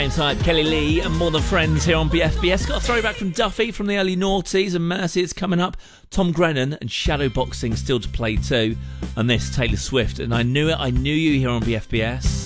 Inside Kelly Lee and More Than Friends here on BFBS. Got a throwback from Duffy from the early noughties, and Mercy is coming up. Tom Grennan and Shadowboxing still to play too. And this, Taylor Swift. And I knew it, I knew you here on BFBS.